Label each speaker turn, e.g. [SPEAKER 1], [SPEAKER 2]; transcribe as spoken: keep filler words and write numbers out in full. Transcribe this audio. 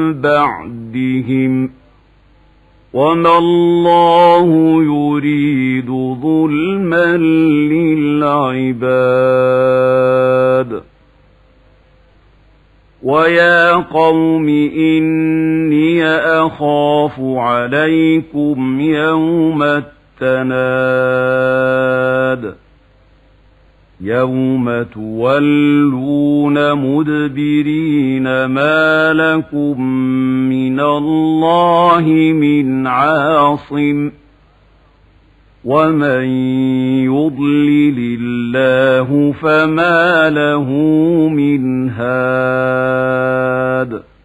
[SPEAKER 1] بعدهم وما الله يريد ظلما للعباد ويا قوم إني أخاف عليكم يوم التناد يوم تولون مدبرين ما لكم من الله من عاصم ومن يضلل الله فما له من هاد